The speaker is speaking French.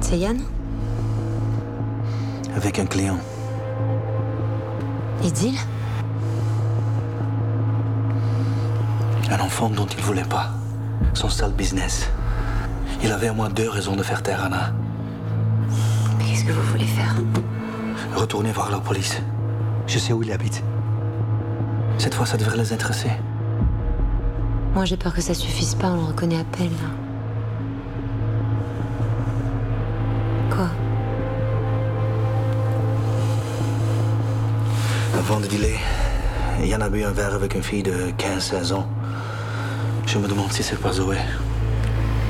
C'est Yann? Avec un client. Idylle? Un enfant dont il voulait pas. Son sale business. Il avait au moins 2 raisons de faire taire Anna. Mais qu'est-ce que vous voulez faire? Retourner voir la police. Je sais où il habite. Cette fois, ça devrait les intéresser. Moi, j'ai peur que ça suffise pas, on le reconnaît à peine, là. Quoi? Avant de dealer, Yann a bu un verre avec une fille de 15-16 ans. Je me demande si c'est pas Zoé.